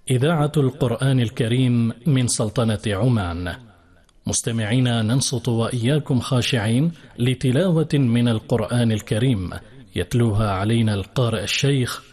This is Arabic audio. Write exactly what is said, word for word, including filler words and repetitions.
إذاعة القرآن الكريم من سلطنة عمان. مستمعينا، ننصت وإياكم خاشعين لتلاوة من القرآن الكريم يتلوها علينا القارئ الشيخ